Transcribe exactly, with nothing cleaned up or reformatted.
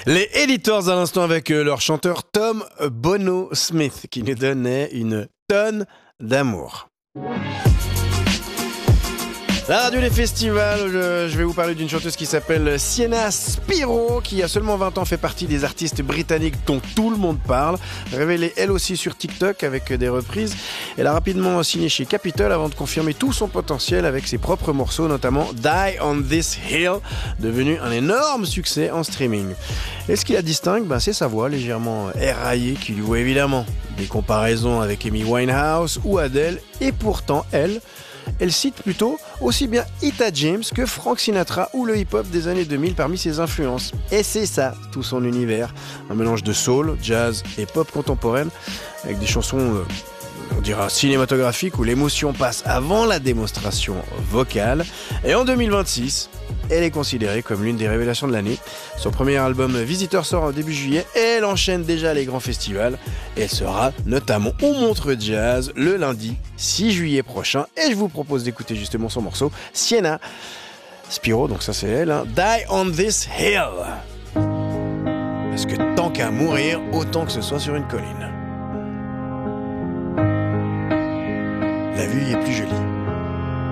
Les Editors à l'instant avec euh, leur chanteur Tom Bono Smith qui nous donnait une tonne d'amour. La radio des festivals, je, je vais vous parler d'une chanteuse qui s'appelle Sienna Spiro, qui a seulement vingt ans fait partie des artistes britanniques dont tout le monde parle. Révélée elle aussi sur TikTok avec des reprises, elle a rapidement signé chez Capitol avant de confirmer tout son potentiel avec ses propres morceaux, notamment Die on This Hill, devenu un énorme succès en streaming. Et ce qui la distingue, ben, c'est sa voix légèrement éraillée qui lui vaut évidemment des comparaisons avec Amy Winehouse ou Adele, et pourtant elle... Elle cite plutôt aussi bien Etta James que Frank Sinatra ou le hip-hop des années deux mille parmi ses influences. Et c'est ça, tout son univers. Un mélange de soul, jazz et pop contemporaine, avec des chansons, euh, on dira, cinématographiques où l'émotion passe avant la démonstration vocale. Et en deux mille vingt-six, elle est considérée comme l'une des révélations de l'année. Son premier album Visitor sort en début juillet et elle enchaîne déjà les grands festivals. Elle sera notamment au Montreux Jazz le lundi six juillet prochain. Et je vous propose d'écouter justement son morceau Sienna Spiro, donc ça c'est elle, hein. Die on This Hill. Parce que tant qu'à mourir, autant que ce soit sur une colline. La vue y est plus jolie.